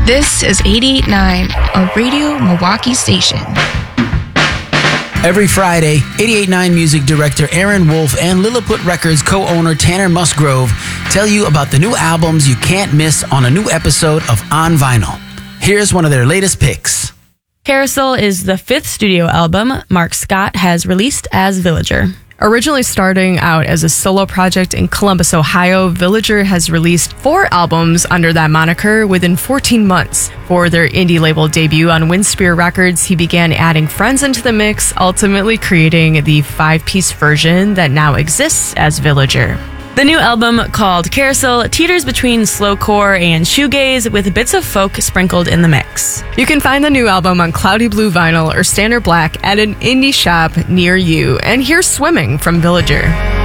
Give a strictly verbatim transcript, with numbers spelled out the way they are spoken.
This is eighty-eight point nine, a Radio Milwaukee station. Every Friday, eighty-eight point nine music director Aaron Wolf and Lilliput Records co-owner Tanner Musgrove tell you about the new albums you can't miss on a new episode of On Vinyl. Here's one of their latest picks. Carousel is the fifth studio album Mark Scott has released as Villager. Originally starting out as a solo project in Columbus, Ohio, Villager has released four albums under that moniker within fourteen months. For their indie label debut on Windspear Records, he began adding friends into the mix, ultimately creating the five-piece version that now exists as Villager. The new album, called Carousel, teeters between slowcore and shoegaze with bits of folk sprinkled in the mix. You can find the new album on Cloudy Blue Vinyl or Standard Black at an indie shop near you. And here's Swimming from Villager.